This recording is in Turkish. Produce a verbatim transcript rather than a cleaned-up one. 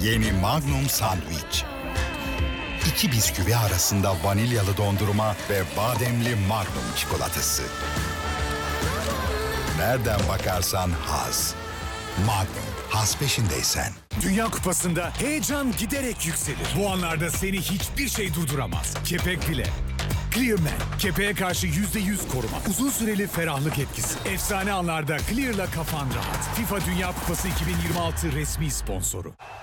Yeni Magnum Sandwich. İki bisküvi arasında vanilyalı dondurma ve bademli Magnum çikolatası. Nereden bakarsan haz. Magnum, haz peşindeysen. Dünya Kupası'nda heyecan giderek yükselir. Bu anlarda seni hiçbir şey durduramaz. Kepek bile. Clearman, kepeğe karşı yüzde yüz koruma. Uzun süreli ferahlık etkisi. Efsane anlarda Clear'la kafan rahat. FIFA Dünya Kupası iki bin yirmi altı resmi sponsoru.